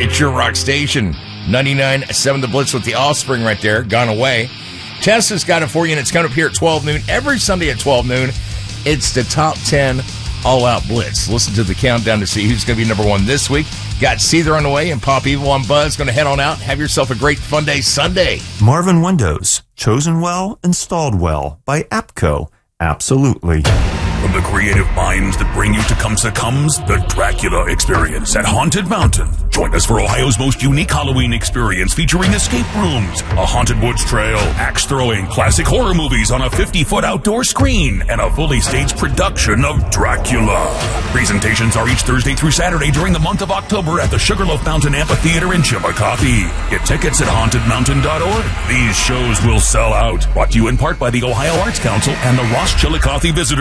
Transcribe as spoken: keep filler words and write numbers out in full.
It's your rock station. ninety-nine point seven The Blitz with the Offspring right there. Gone Away. Tessa's got it for you, and it's coming up here at twelve noon. Every Sunday at twelve noon, it's the top ten all-out blitz. Listen to the countdown to see who's going to be number one this week. Got Seether on the way, and Pop Evil on Buzz. Going to head on out. Have yourself a great Fun Day Sunday. Marvin Windows. Chosen well, installed well by APCO. Absolutely. From the creative minds that bring you Tecumseh comes the Dracula Experience at Haunted Mountain. Join us for Ohio's most unique Halloween experience featuring escape rooms, a haunted woods trail, axe throwing, classic horror movies on a fifty-foot outdoor screen, and a fully staged production of Dracula. Presentations are each Thursday through Saturday during the month of October at the Sugarloaf Mountain Amphitheater in Chillicothe. Get tickets at haunted mountain dot org. These shows will sell out. Brought to you in part by the Ohio Arts Council and the Ross Chillicothe Visitors